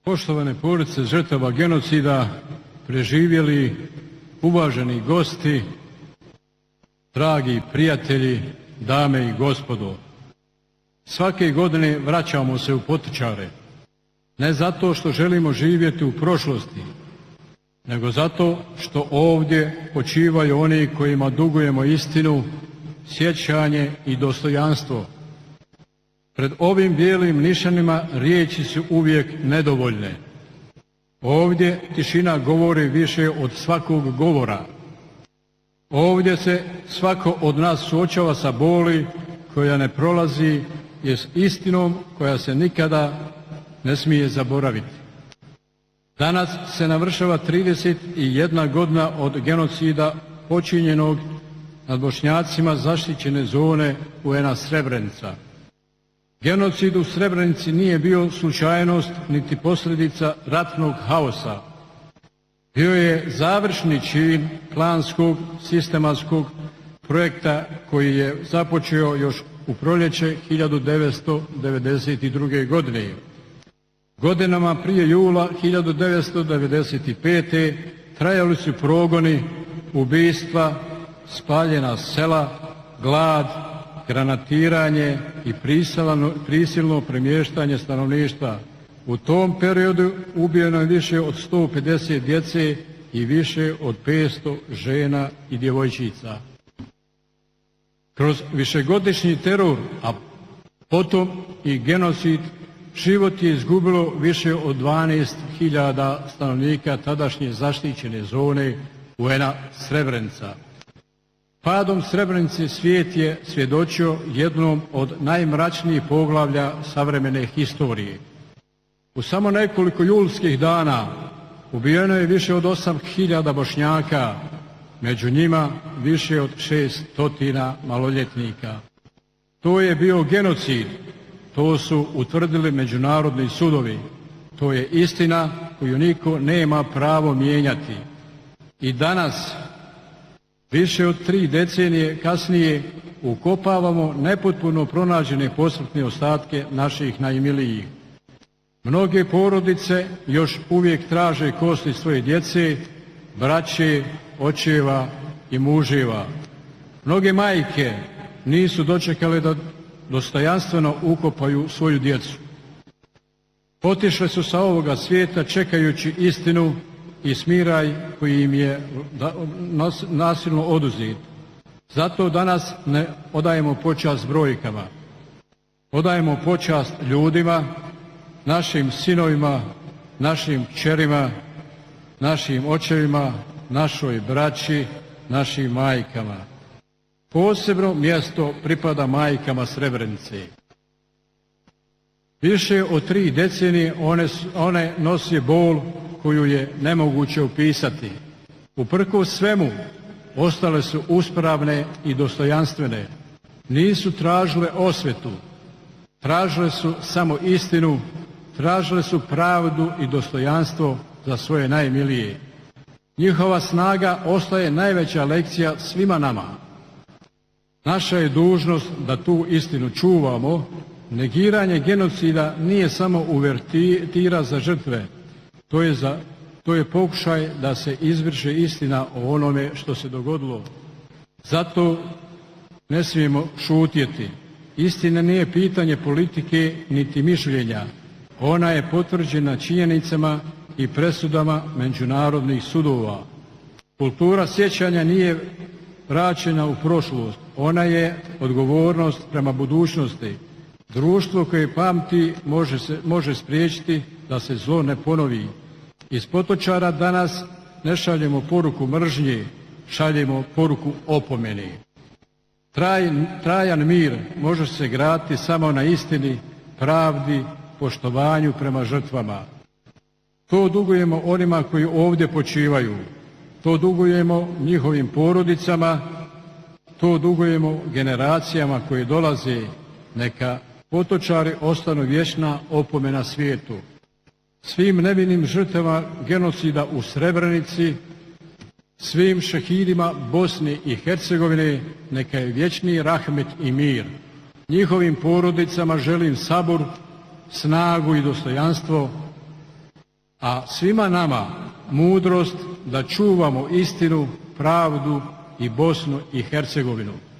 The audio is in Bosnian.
Poštovane porodice žrtava genocida, preživjeli, uvaženi gosti, dragi prijatelji, dame i gospodo. Svake godine vraćamo se u Potičare, ne zato što želimo živjeti u prošlosti, nego zato što ovdje počivaju oni kojima dugujemo istinu, sjećanje i dostojanstvo. Pred ovim bijelim nišanima riječi su uvijek nedovoljne. Ovdje tišina govori više od svakog govora. Ovdje se svako od nas suočava sa boli koja ne prolazi i s istinom koja se nikada ne smije zaboraviti. Danas se navršava 31 godina od genocida počinjenog nad Bošnjacima zaštićene zone UN-a Srebrenica. Genocid u Srebrenici nije bio slučajnost niti posljedica ratnog haosa. Bio je završni čin planskog, sistematskog projekta koji je započeo još u proljeće 1992. godine. Godinama prije jula 1995. trajali su progoni, ubistva, spaljena sela, glad, granatiranje i prisilno premještanje stanovništva. U tom periodu ubijeno je više od 150 djece i više od 500 žena i djevojčica. Kroz višegodišnji teror, a potom i genocid, život je izgubilo više od 12.000 stanovnika tadašnje zaštićene zone UN-a Srebrenica. Padom Srebrenice svijet je svjedočio jednom od najmračnijih poglavlja savremene historije. U samo nekoliko julskih dana ubijeno je više od 8.000 Bošnjaka, među njima više od 600 maloljetnika. To je bio genocid, to su utvrdili međunarodni sudovi. To je istina koju niko nema pravo mijenjati. I danas, više od 3 decenije kasnije, ukopavamo nepotpuno pronađene posmrtne ostatke naših najmilijih. Mnoge porodice još uvijek traže kosti svoje djece, braće, očeva i muževa. Mnoge majke nisu dočekale da dostojanstveno ukopaju svoju djecu. Otišle su sa ovoga svijeta čekajući istinu i smiraj koji im je nasilno oduzet. Zato danas ne odajemo počast brojkama. Odajemo počast ljudima, našim sinovima, našim kćerima, našim očevima, našoj braći, našim majkama. Posebno mjesto pripada majkama Srebrenice. Više od 3 decenije one nose bol koju je nemoguće opisati. Uprkos svemu, ostale su uspravne i dostojanstvene. Nisu tražile osvetu, tražile su samo istinu, tražile su pravdu i dostojanstvo za svoje najmilije. Njihova snaga ostaje najveća lekcija svima nama. Naša je dužnost da tu istinu čuvamo. Negiranje genocida nije samo uvertira za žrtve, to je pokušaj da se izvrši istina o onome što se dogodilo. Zato ne smijemo šutjeti. Istina nije pitanje politike niti mišljenja. Ona je potvrđena činjenicama i presudama međunarodnih sudova. Kultura sjećanja nije vraćena u prošlost. Ona je odgovornost prema budućnosti. Društvo koje pamti može spriječiti da se zlo ne ponovi. Iz Potočara danas ne šaljemo poruku mržnje, šaljemo poruku opomene. Trajan mir može se graditi samo na istini, pravdi, poštovanju prema žrtvama. To dugujemo onima koji ovdje počivaju. To dugujemo njihovim porodicama, to dugujemo generacijama koje dolaze. Neka Potočari ostanu vječna opomena svijetu. Svim nevinim žrtvama genocida u Srebrenici, svim šehidima Bosne i Hercegovine, neka je vječni rahmet i mir. Njihovim porodicama želim sabur, snagu i dostojanstvo. a svima nama mudrost da čuvamo istinu, pravdu i Bosnu i Hercegovinu.